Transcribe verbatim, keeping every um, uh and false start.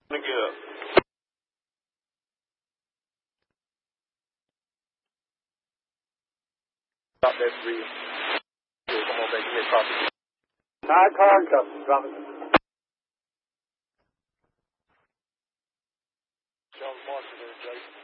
Get up. Stop that three. Come on back here, copy. Nine car and customs, Robinson. Charles Marshall there, Jake.